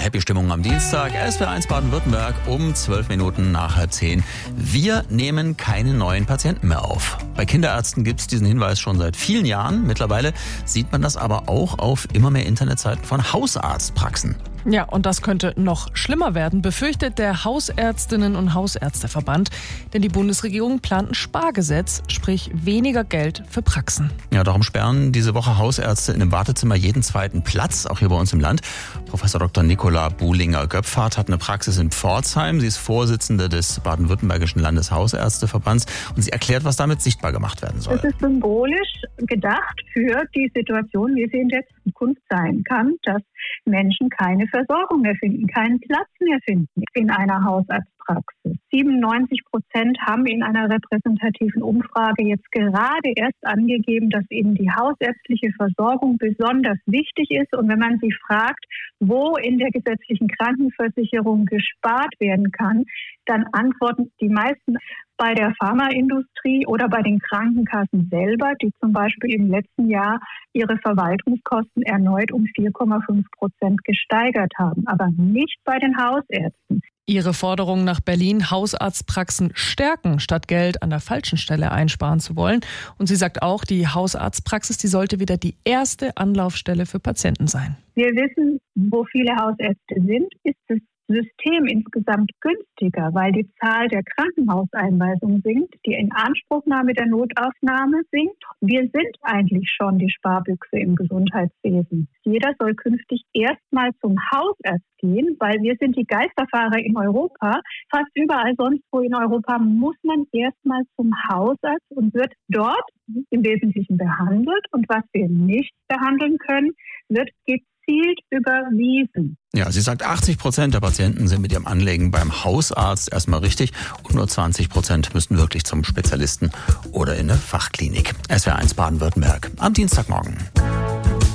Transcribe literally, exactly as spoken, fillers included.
Happy Stimmung am Dienstag. S W R eins Baden-Württemberg um zwölf Minuten nach halb zehn. Wir nehmen keine neuen Patienten mehr auf. Bei Kinderärzten gibt es diesen Hinweis schon seit vielen Jahren. Mittlerweile sieht man das aber auch auf immer mehr Internetseiten von Hausarztpraxen. Ja, und das könnte noch schlimmer werden, befürchtet der Hausärztinnen- und Hausärzteverband. Denn die Bundesregierung plant ein Spargesetz, sprich weniger Geld für Praxen. Ja, darum sperren diese Woche Hausärzte in einem Wartezimmer jeden zweiten Platz, auch hier bei uns im Land. Professor Doktor Nicola Buhlinger-Göpfert hat eine Praxis in Pforzheim. Sie ist Vorsitzende des baden-württembergischen Landeshausärzteverbands und sie erklärt, was damit sichtbar gemacht werden soll. Das ist symbolisch gedacht für die Situation, wie sie in der Zukunft sein kann, dass Menschen keine Versorgung mehr finden, keinen Platz mehr finden in einer Hausarztpraxis. siebenundneunzig Prozent haben in einer repräsentativen Umfrage jetzt gerade erst angegeben, dass ihnen die hausärztliche Versorgung besonders wichtig ist. Und wenn man sie fragt, wo in der gesetzlichen Krankenversicherung gespart werden kann, dann antworten die meisten bei der Pharmaindustrie oder bei den Krankenkassen selber, die zum Beispiel im letzten Jahr ihre Verwaltungskosten erneut um vier Komma fünf Prozent gesteigert haben, aber nicht bei den Hausärzten. Ihre Forderung nach Berlin, Hausarztpraxen stärken, statt Geld an der falschen Stelle einsparen zu wollen. Und sie sagt auch, die Hausarztpraxis, die sollte wieder die erste Anlaufstelle für Patienten sein. Wir wissen, wo viele Hausärzte sind, ist das System insgesamt günstiger, weil die Zahl der Krankenhauseinweisungen sinkt, die Inanspruchnahme der Notaufnahme sinkt. Wir sind eigentlich schon die Sparbüchse im Gesundheitswesen. Jeder soll künftig erstmal zum Hausarzt gehen, weil wir sind die Geisterfahrer in Europa. Fast überall sonst wo in Europa muss man erstmal zum Hausarzt und wird dort im Wesentlichen behandelt. Und was wir nicht behandeln können, wird gezielt überwiesen. Ja, sie sagt, achtzig Prozent der Patienten sind mit ihrem Anliegen beim Hausarzt erstmal richtig und nur zwanzig Prozent müssten wirklich zum Spezialisten oder in eine Fachklinik. S W R eins Baden-Württemberg am Dienstagmorgen.